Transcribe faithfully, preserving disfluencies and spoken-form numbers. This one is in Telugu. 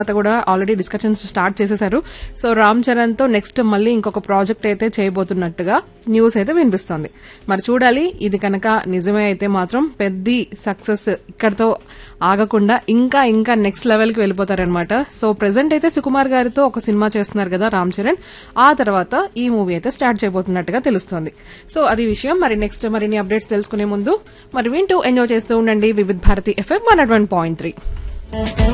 తర్వాత కూడా ఆల్రెడీ డిస్కషన్స్ స్టార్ట్ చేసేశారు. సో రామ్ చరణ్ తో నెక్స్ట్ మళ్ళీ ఇంకొక ప్రాజెక్ట్ అయితే చేయబోతున్నట్టుగా న్యూస్ అయితే వినిపిస్తోంది. మరి చూడాలి, ఇది కనుక నిజమే అయితే మాత్రం పెద్ద సక్సెస్ ఇక్కడతో ఆగకుండా ఇంకా ఇంకా నెక్స్ట్ లెవెల్ కి వెళ్ళిపోతారనమాట. సో ప్రెసెంట్ అయితే సుకుమార్ గారితో ఒక సినిమా చేస్తున్నారు కదా రామ్ చరణ్, ఆ తర్వాత ఈ మూవీ అయితే స్టార్ట్ చేయబోతున్నట్టుగా తెలుస్తోంది. సో అది విషయం. మరి నెక్స్ట్ మరిన్ని అప్డేట్స్ తెలుసుకునే ముందు మరి వింటూ ఎంజాయ్ చేస్తూ ఉండండి Vividh Bharati FM one not one point three.